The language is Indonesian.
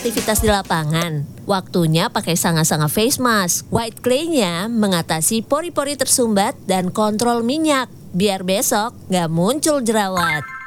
aktivitas di lapangan. Waktunya pakai sanga-sanga face mask. White clay-nya mengatasi pori-pori tersumbat dan kontrol minyak. Biar besok nggak muncul jerawat.